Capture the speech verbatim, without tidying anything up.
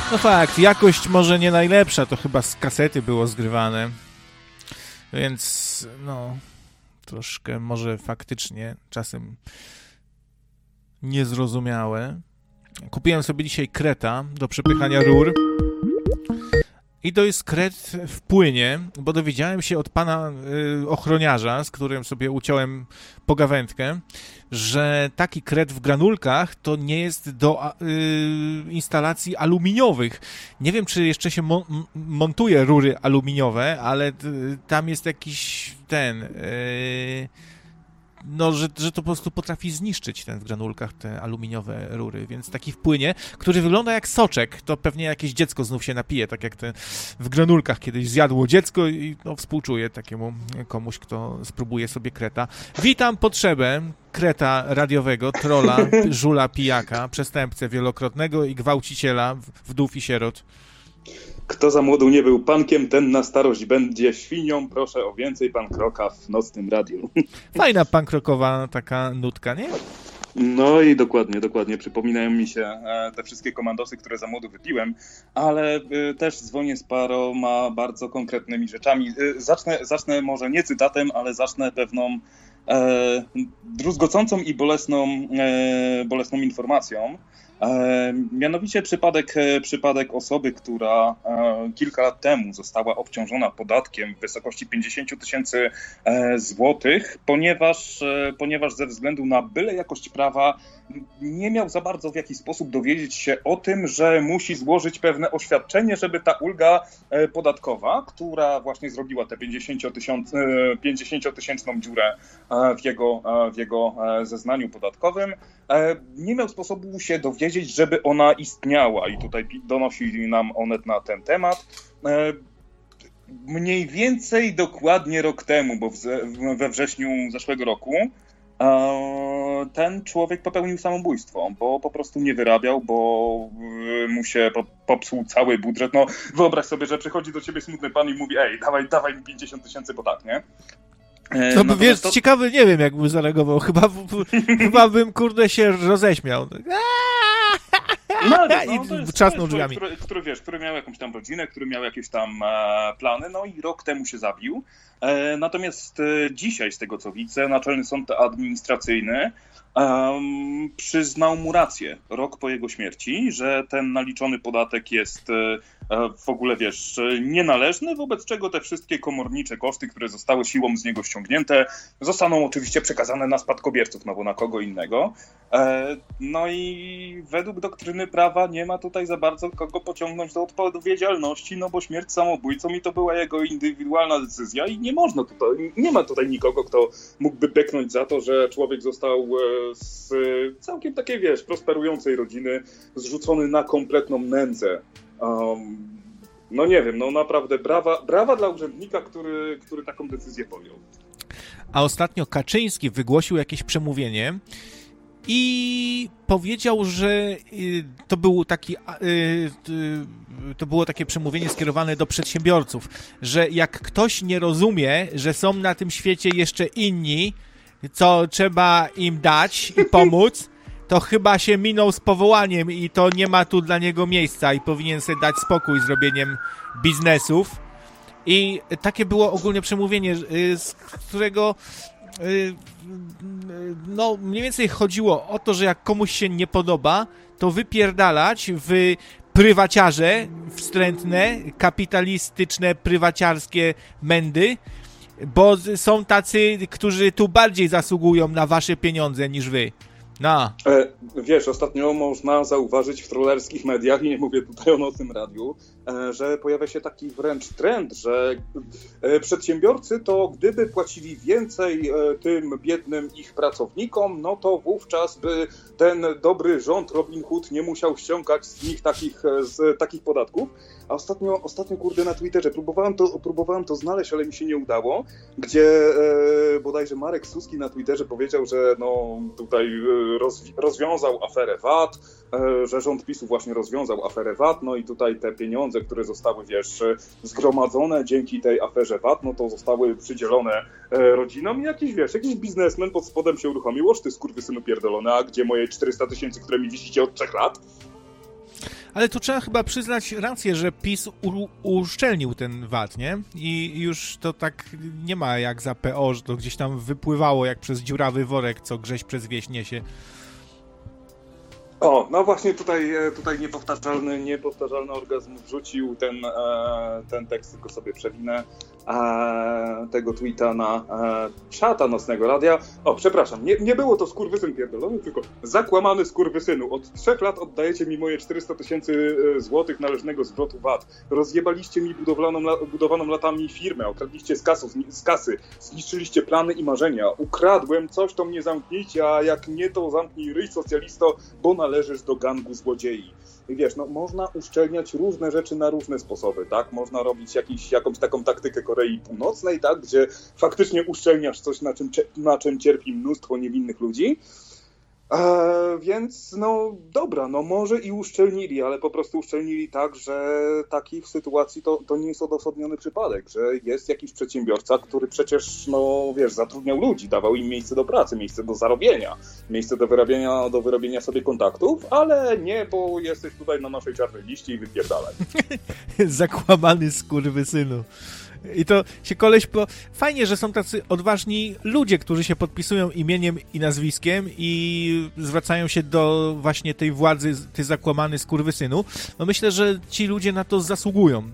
No fakt, jakość może nie najlepsza, to chyba z kasety było zgrywane, więc no troszkę może faktycznie czasem niezrozumiałe. Kupiłem sobie dzisiaj kreta do przepychania rur i to jest kret w płynie, bo dowiedziałem się od pana y, ochroniarza, z którym sobie uciąłem pogawędkę, że taki kret w granulkach to nie jest do y, instalacji aluminiowych. Nie wiem, czy jeszcze się mo- montuje rury aluminiowe, ale y, tam jest jakiś ten... Y, no, że, że to po prostu potrafi zniszczyć ten w granulkach te aluminiowe rury, więc taki w płynie, który wygląda jak soczek, to pewnie jakieś dziecko znów się napije, tak jak te w granulkach kiedyś zjadło dziecko i no, współczuję takiemu komuś, kto spróbuje sobie kreta. Witam potrzebę kreta radiowego, trola, żula, pijaka, przestępcę wielokrotnego i gwałciciela wdów i sierot. Kto za młodu nie był pankiem, ten na starość będzie świnią. Proszę o więcej pan Kroka w nocnym radiu. Fajna pankrokowa taka nutka, nie? No i dokładnie, dokładnie. Przypominają mi się e, te wszystkie komandosy, które za młodu wypiłem, ale e, też dzwonię z paroma bardzo konkretnymi rzeczami. E, zacznę, zacznę może nie cytatem, ale zacznę pewną e, druzgocącą i bolesną, e, bolesną informacją. E, mianowicie przypadek, e, przypadek osoby, która e, kilka lat temu została obciążona podatkiem w wysokości pięćdziesiąt tysięcy e, złotych, ponieważ, e, ponieważ ze względu na byle jakość prawa nie miał za bardzo w jakiś sposób dowiedzieć się o tym, że musi złożyć pewne oświadczenie, żeby ta ulga e, podatkowa, która właśnie zrobiła tę pięćdziesięciotysięczną dziurę e, w jego, e, w jego e, zeznaniu podatkowym, e, nie miał sposobu się dowiedzieć, żeby ona istniała i tutaj donosi nam Onet na ten temat. Mniej więcej dokładnie rok temu, bo we wrześniu zeszłego roku ten człowiek popełnił samobójstwo, bo po prostu nie wyrabiał, bo mu się popsuł cały budżet. No wyobraź sobie, że przychodzi do ciebie smutny pan i mówi: ej, dawaj, dawaj mi pięćdziesiąt tysięcy, bo tak, nie? To by, wiesz, to... ciekawy, nie wiem, jakby zareagował. Chyba, chyba bym, kurde, się roześmiał. No, no, i to jest, trzasnął to jest drzwiami. Który, który, wiesz, który miał jakąś tam rodzinę, który miał jakieś tam e, plany, no i rok temu się zabił. E, natomiast e, dzisiaj, z tego co widzę, Naczelny Sąd Administracyjny um, przyznał mu rację rok po jego śmierci, że ten naliczony podatek jest e, w ogóle, wiesz, nienależny, wobec czego te wszystkie komornicze koszty, które zostały siłą z niego ściągnięte, zostaną oczywiście przekazane na spadkobierców, no bo na kogo innego. E, no i według doktryny prawa nie ma tutaj za bardzo kogo pociągnąć do odpowiedzialności, no bo śmierć samobójcą i to była jego indywidualna decyzja i nie można tutaj, nie ma tutaj nikogo, kto mógłby beknąć za to, że człowiek został z całkiem takiej, wiesz, prosperującej rodziny zrzucony na kompletną nędzę. Um, no nie wiem, no naprawdę brawa, brawa dla urzędnika, który, który taką decyzję podjął. A ostatnio Kaczyński wygłosił jakieś przemówienie i powiedział, że to był taki, to było takie przemówienie skierowane do przedsiębiorców, że jak ktoś nie rozumie, że są na tym świecie jeszcze inni, co trzeba im dać i pomóc, to chyba się minął z powołaniem i to nie ma tu dla niego miejsca i powinien sobie dać spokój z robieniem biznesów. I takie było ogólnie przemówienie, z którego no mniej więcej chodziło o to, że jak komuś się nie podoba, to wypierdalać w prywaciarze wstrętne, kapitalistyczne, prywaciarskie mędy, bo są tacy, którzy tu bardziej zasługują na wasze pieniądze niż wy. No. E, wiesz, ostatnio można zauważyć w trollerskich mediach, i nie mówię tutaj o Nocnym Radiu, e, że pojawia się taki wręcz trend, że e, przedsiębiorcy to gdyby płacili więcej e, tym biednym ich pracownikom, no to wówczas by ten dobry rząd Robin Hood nie musiał ściągać z nich takich, z, takich podatków. A ostatnio, ostatnio kurde na Twitterze próbowałem to, próbowałem to znaleźć, ale mi się nie udało, gdzie e, bodajże Marek Suski na Twitterze powiedział, że no tutaj rozwi- rozwiązał aferę V A T, e, że rząd PiSu właśnie rozwiązał aferę V A T, no i tutaj te pieniądze, które zostały, wiesz, zgromadzone dzięki tej aferze V A T, no to zostały przydzielone e, rodzinom i jakiś, wiesz, jakiś biznesmen pod spodem się uruchomił: oż ty skurwysynu pierdolony, a gdzie moje czterysta tysięcy, które mi wisicie od trzech lat? Ale tu trzeba chyba przyznać rację, że PiS u- uszczelnił ten V A T, nie? I już to tak nie ma jak za P O, że to gdzieś tam wypływało jak przez dziurawy worek, co Grześ przez wieś niesie. O, no właśnie tutaj, tutaj niepowtarzalny, niepowtarzalny orgazm wrzucił ten, ten tekst, tylko sobie przewinę tego tweeta na czata Nocnego Radia. O, przepraszam, nie, nie było to skurwysyn pierdolony, tylko zakłamany skurwysynu. Od trzech lat oddajecie mi moje czterysta tysięcy złotych należnego zwrotu V A T. Rozjebaliście mi budowlaną, budowaną latami firmę, okradliście z, kasu, z kasy, zniszczyliście plany i marzenia. Ukradłem coś, to mnie zamknijcie, a jak nie, to zamknij ryj, socjalisto, bo należysz do gangu złodziei. I wiesz, no można uszczelniać różne rzeczy na różne sposoby, tak? Można robić jakiś, jakąś taką taktykę Korei Północnej, tak? Gdzie faktycznie uszczelniasz coś, na czym, na czym cierpi mnóstwo niewinnych ludzi. E, więc no dobra, no może i uszczelnili, ale po prostu uszczelnili tak, że takich sytuacji to, to nie jest odosobniony przypadek, że jest jakiś przedsiębiorca, który przecież, no wiesz, zatrudniał ludzi, dawał im miejsce do pracy, miejsce do zarobienia, miejsce do wyrabiania, do wyrobienia sobie kontaktów, ale nie, bo jesteś tutaj na naszej czarnej liście i wypierdalaj. Zakłamany skurwysynu. I to się koleś po... Fajnie, że są tacy odważni ludzie, którzy się podpisują imieniem i nazwiskiem i zwracają się do właśnie tej władzy, ty zakłamany skurwysynu. No myślę, że ci ludzie na to zasługują.